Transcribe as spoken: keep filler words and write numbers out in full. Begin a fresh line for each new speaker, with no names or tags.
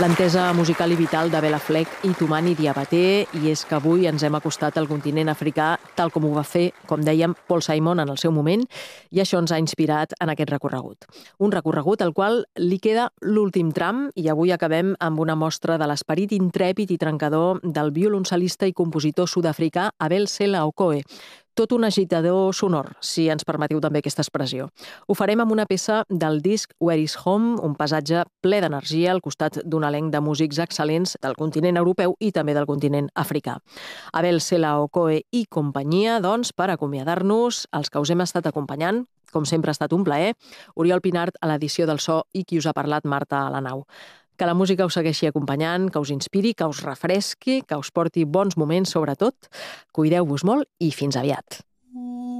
L'entesa musical i vital de Bela Fleck i Toumani Diabaté, i és que avui ens hem acostat al continent africà tal com ho va fer, com dèiem, Paul Simon en el seu moment, i això ens ha inspirat en aquest recorregut. Un recorregut al qual li queda l'últim tram i avui acabem amb una mostra de l'esperit intrèpid i trencador del violoncel·lista i compositor sud-africà Abel Sela Okoye. Tot un agitador sonor, si ens permetiu també aquesta expressió. Ho farem amb una peça del disc Where is Home, un passatge ple d'energia al costat d'un elenc de músics excel·lents del continent europeu i també del continent africà. Abel Sela Okoye i companyia, doncs, per acomiadar-nos, els que us hem estat acompanyant, com sempre ha estat un plaer, Oriol Pinart a l'edició del so i qui us ha parlat, Marta Alanau. Que la música us segueixi acompanyant, que us inspiri, que us refresqui, que us porti bons moments sobretot. Cuideu-vos molt i fins aviat.